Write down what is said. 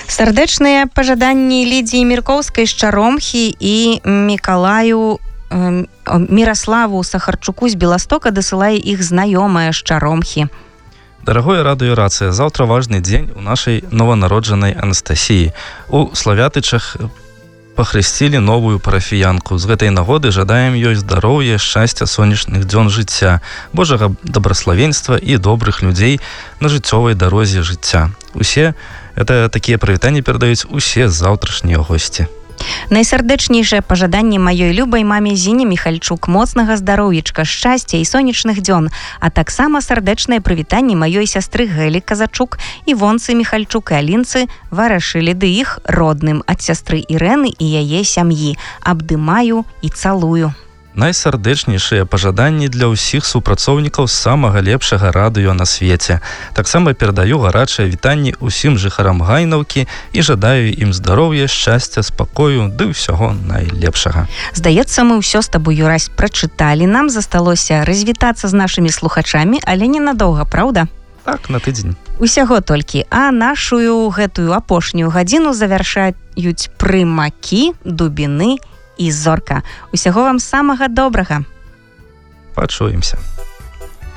Сардэчныя пажаданні Лідзіі Міркоўскай з Чаромхі і Міраславу Сахарчуку з Беластока дасылае іх знаёмая з Чаромхі. Дарагое радыё Рацыя, заўтра важны дзень у нашай нованароджанай Анастасіі. У Славятычах пахрысцілі новую парафіянку. З гэтай нагоды жадаем ёй здароўя, шчасця, сонечных дзён жыцця, Божага добраславенства і добрых людзей на жыццёвай дарозе жыцця. Такія прывітанні перадаюць усе заўтрашнія госці. Найсардэчнейшае пажаданне маёй любай маме Зіне Міхальчук, моцнага здароўечка, шчасця і сонечных дзён, а таксама сардэчнае прывітанне маёй сястры Гэлі Казачук, Івонцы Міхальчук і Алінцы Варашылі ды іх родным ад сястры Ірэны і яе сям'і. Абдымаю і цалую. Найсардэчнейшыя пажаданні для ўсіх супрацоўнікаў самага лепшага радыё на свеце. Таксама перадаю гарачыя вітанні ўсім жыхарам Гайнаўкі і жадаю ім здароўя, шчасця, спакою ды ўсяго найлепшага. Здаецца, мы ўсё з табой, Юрась, прачыталі. Нам засталося развітацца з нашымі слухачамі, але ненадоўга, праўда? Так, на тыдзень. Усяго толькі. А нашую гэтую апошнюю гадзіну завяршаюць прымакі, дубіны і зорка. Усяго вам самага добрага. Пачуемся.